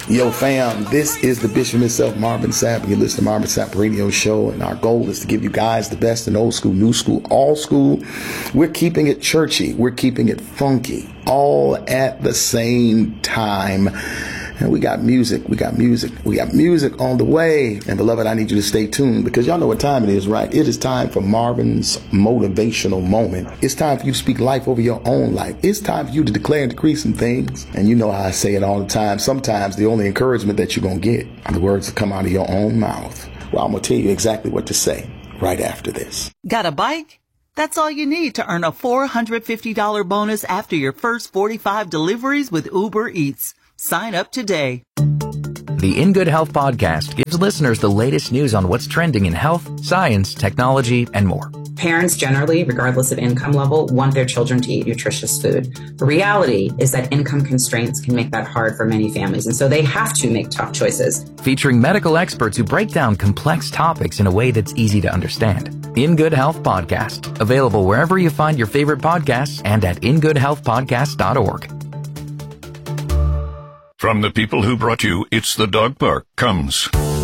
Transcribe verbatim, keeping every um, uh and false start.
Yo, fam, this is the Bishop himself, Marvin Sapp, and you listen to Marvin Sapp Radio Show, and our goal is to give you guys the best in old school, new school, all school. We're keeping it churchy. We're keeping it funky, all at the same time. And we got music. We got music. We got music on the way. And beloved, I need you to stay tuned because y'all know what time it is, right? It is time for Marvin's motivational moment. It's time for you to speak life over your own life. It's time for you to declare and decree some things. And you know how I say it all the time. Sometimes the only encouragement that you're going to get are the words that come out of your own mouth. Well, I'm going to tell you exactly what to say right after this. Got a bike? That's all you need to earn a four hundred fifty dollars bonus after your first forty-five deliveries with Uber Eats. Sign up today. The In Good Health podcast gives listeners the latest news on what's trending in health, science, technology, and more. Parents generally, regardless of income level, want their children to eat nutritious food. The reality is that income constraints can make that hard for many families, and so they have to make tough choices. Featuring medical experts who break down complex topics in a way that's easy to understand. In Good Health Podcast, available wherever you find your favorite podcasts and at in good health podcast dot org. From the people who brought you It's the Dog Park comes